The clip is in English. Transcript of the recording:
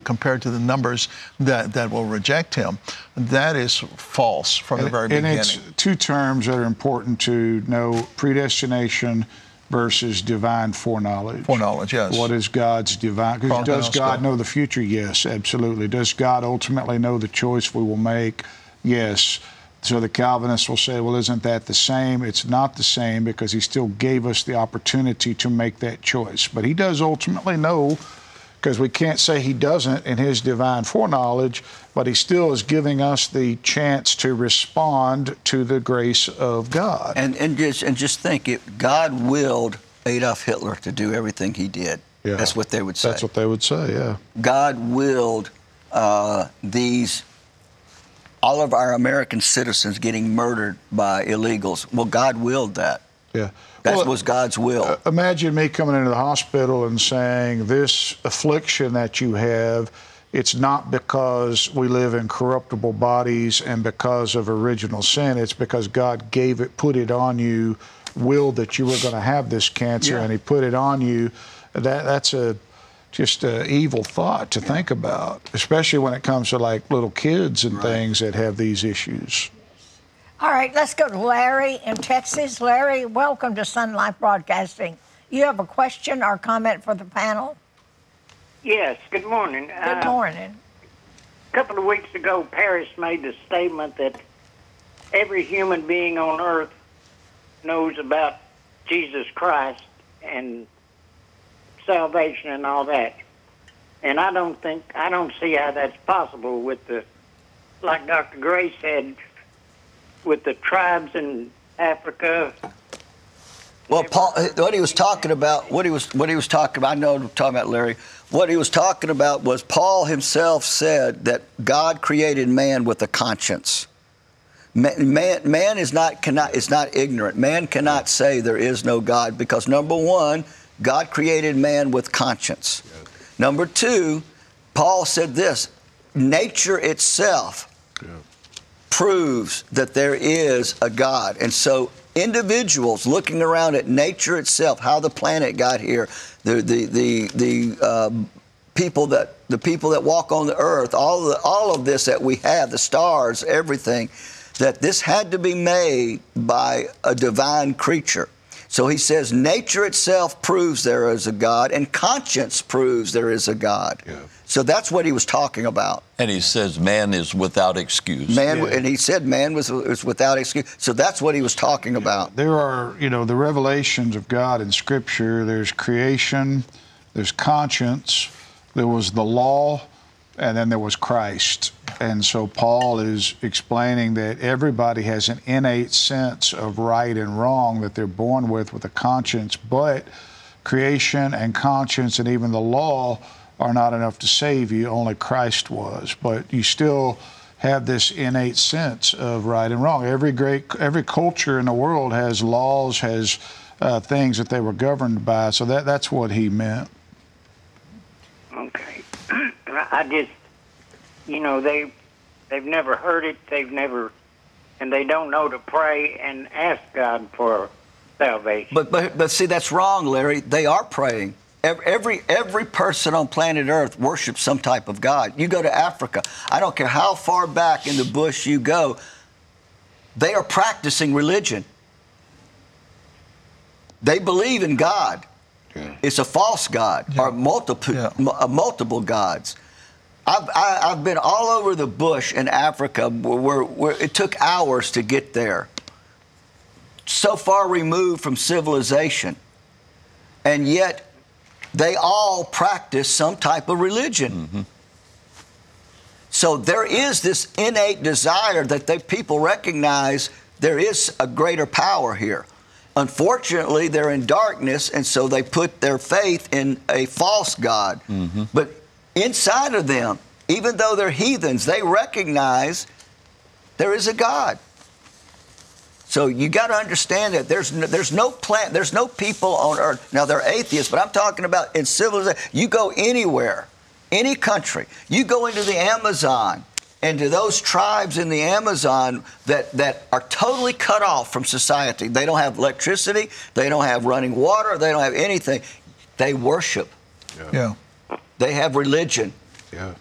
compared to the numbers that will reject him. That is false from the very beginning. And it's two terms that are important to know: predestination versus divine foreknowledge. Foreknowledge, yes. What is God's divine? Because does God know the future? Yes, absolutely. Does God ultimately know the choice we will make? Yes. So the Calvinists will say, well, isn't that the same? It's not the same, because he still gave us the opportunity to make that choice. But he does ultimately know, because we can't say he doesn't in his divine foreknowledge, but he still is giving us the chance to respond to the grace of God. And just think, God willed Adolf Hitler to do everything he did. Yeah. That's what they would say. That's what they would say, yeah. God willed all of our American citizens getting murdered by illegals. Well, God willed that. Yeah. That was God's will. Imagine me coming into the hospital and saying, this affliction that you have, it's not because we live in corruptible bodies and because of original sin. It's because God put it on you, willed that you were going to have this cancer, and he put it on you. That's just an evil thought to think about, especially when it comes to like little kids and things that have these issues. All right, let's go to Larry in Texas. Larry, welcome to Sun Life Broadcasting. You have a question or comment for the panel? Yes, good morning. Good morning. A couple of weeks ago, Paris made the statement that every human being on earth knows about Jesus Christ and salvation and all that. And I don't see how that's possible with like Dr. Gray said, with the tribes in Africa. Well, Paul, what he was talking about, I know I'm talking about, Larry. What he was talking about was Paul himself said that God created man with a conscience. Man is not ignorant. Man cannot say there is no God, because number one, God created man with conscience. Number two, Paul said this: nature itself proves that there is a God. And so individuals looking around at nature itself, how the planet got here, the people that walk on the earth, all of this that we have, the stars, everything, that this had to be made by a divine creature. So he says nature itself proves there is a God, and conscience proves there is a God. Yeah. So that's what he was talking about. And he says man is without excuse. And he said man was without excuse. So that's what he was talking about. There are, the revelations of God in Scripture. There's creation, there's conscience, there was the law, and then there was Christ. And so Paul is explaining that everybody has an innate sense of right and wrong that they're born with a conscience, but creation and conscience and even the law are not enough to save you. Only Christ was. But you still have this innate sense of right and wrong. Every culture in the world has laws, has things that they were governed by. So that's what he meant. Okay. I just, they've never heard it. And they don't know to pray and ask God for salvation. But see, that's wrong, Larry. They are praying. Every person on planet Earth worships some type of God. You go to Africa, I don't care how far back in the bush you go, they are practicing religion. They believe in God. Yeah. It's a false God, or multiple gods. I've been all over the bush in Africa where it took hours to get there. So far removed from civilization. And yet they all practice some type of religion. Mm-hmm. So there is this innate desire that people recognize there is a greater power here. Unfortunately, they're in darkness, and so they put their faith in a false God. Mm-hmm. But inside of them, even though they're heathens, they recognize there is a God. So you got to understand that there's no people on earth. Now, they're atheists, but I'm talking about in civilization. You go anywhere, any country, you go into the Amazon, and to those tribes in the Amazon that are totally cut off from society. They don't have electricity, they don't have running water, they don't have anything. They worship. Yeah. They have religion. Yeah.